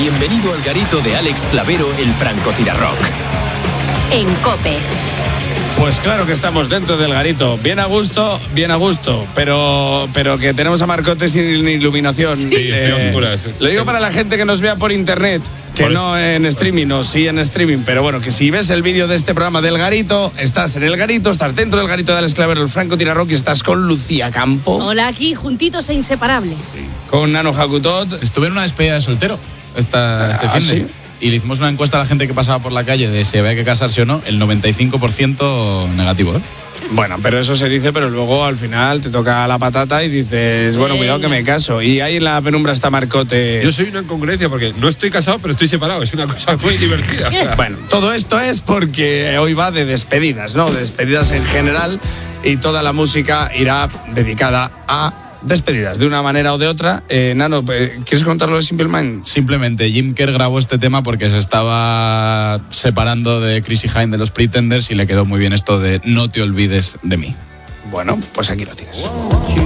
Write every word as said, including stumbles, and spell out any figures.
Bienvenido al garito de Alex Clavero, el francotirarrock. En COPE. Pues claro que estamos dentro del garito, bien a gusto, bien a gusto, pero pero que tenemos a Marcote sin iluminación. Sí, eh, oscura, sí. Lo digo para la gente que nos vea por internet, que Por no en streaming, o sí en streaming, pero bueno, que si ves el vídeo de este programa del garito, estás en el garito, estás dentro del garito de Alex Clavero, el francotirarrock, y estás con Lucía Campo. Hola, aquí juntitos e inseparables. Con Nano Jacutot. Estuve en una despedida de soltero esta, este Ah, fin de ¿sí? y le hicimos una encuesta a la gente que pasaba por la calle de si había que casarse o no. El noventa y cinco por ciento negativo, ¿eh? Bueno, pero eso se dice, pero luego al final te toca la patata y dices, bueno, cuidado que me caso. Y ahí en la penumbra está Marcote. Yo soy una incongruencia porque no estoy casado, pero estoy separado. Es una cosa muy divertida. Bueno, todo esto es porque hoy va de despedidas, ¿no? Despedidas en general, y toda la música irá dedicada a despedidas, de una manera o de otra. Eh, Nano, ¿quieres contarlo de Simple Minds? Simplemente Jim Kerr grabó este tema porque se estaba separando de Chrissy Hynde de los Pretenders y le quedó muy bien esto de no te olvides de mí. Bueno, pues aquí lo tienes.